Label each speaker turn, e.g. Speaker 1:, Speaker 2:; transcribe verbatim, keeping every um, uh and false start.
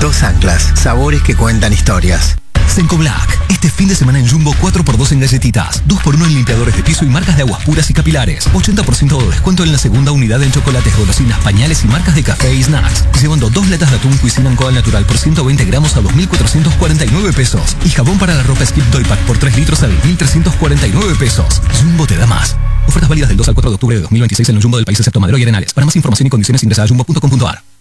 Speaker 1: Dos anclas, sabores que cuentan historias.
Speaker 2: Senco Black. Este fin de semana en Jumbo cuatro por dos en galletitas, dos por uno en limpiadores de piso y marcas de aguas puras y capilares. ochenta por ciento de descuento en la segunda unidad en chocolates, golosinas, pañales y marcas de café y snacks. Llevando dos latas de atún Cuisine en Coal Natural por ciento veinte gramos a dos mil cuatrocientos cuarenta y nueve pesos. Y jabón para la ropa Skip Toy Pack por tres litros a diez mil trescientos cuarenta y nueve pesos. Jumbo te da más. Ofertas válidas del dos al cuatro de octubre de dos mil veintiséis en el Jumbo del país excepto Madero y Arenales. Para más información y condiciones ingresa a jumbo punto com punto ar.